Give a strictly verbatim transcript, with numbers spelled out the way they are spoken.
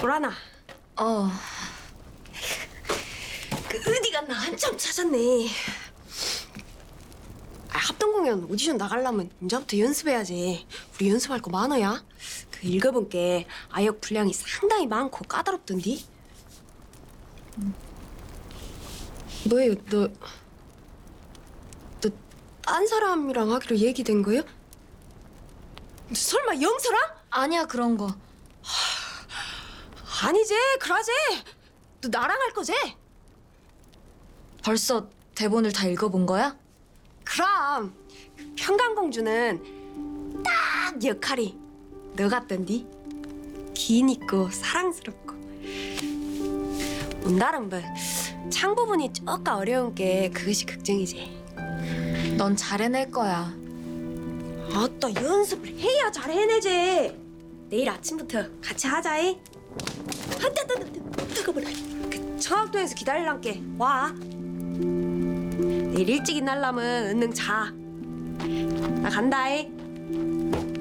도라나, 어, 그 어디 갔나 한참 찾았네. 아, 합동 공연 오디션 나가려면 이제부터 연습해야지. 우리 연습할 거 많아야. 그 읽어본 게 아역 분량이 상당히 많고 까다롭던디. 뭐예요, 너... 너 딴 사람이랑 하기로 얘기된 거야? 설마 영서랑? 아니야 그런 거. 아니지, 그러지. 너 나랑 할 거지? 벌써 대본을 다 읽어본 거야? 그럼 평강공주는 딱 역할이 너 같던디. 긴 있고 사랑스럽고. 나름 뭐 창 부분이 조금 어려운 게 그것이 걱정이지. 넌 잘 해낼 거야. 아따, 연습을 해야 잘 해내지. 내일 아침부터 같이 하자이. 아따, 따, 따, 뜨거워라. 그 청학도에서 기다릴란께 와. 내일 일찍 일날라면 은능 자. 나 간다이.